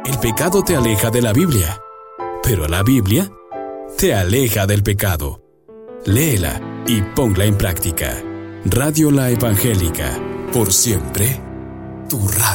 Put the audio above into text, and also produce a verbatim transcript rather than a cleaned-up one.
El pecado te aleja de la Biblia, pero la Biblia te aleja del pecado. Léela y ponla en práctica. Radio La Evangélica, por siempre, tu radio.